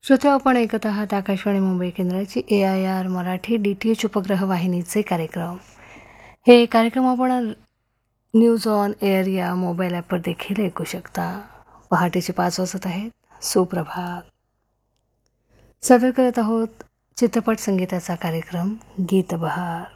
श्रोते, आपण ऐकत आहात आकाशवाणी मुंबई केंद्राची AIR मराठी DTH उपग्रह वाहिनीचे कार्यक्रम. हे कार्यक्रम आपण न्यूज ऑन एअर या मोबाईल ॲपवर देखील ऐकू शकता. पहाटेचे 5 वाजत आहेत. सुप्रभात. सादर करत आहोत चित्रपट संगीताचा कार्यक्रम गीत बहार.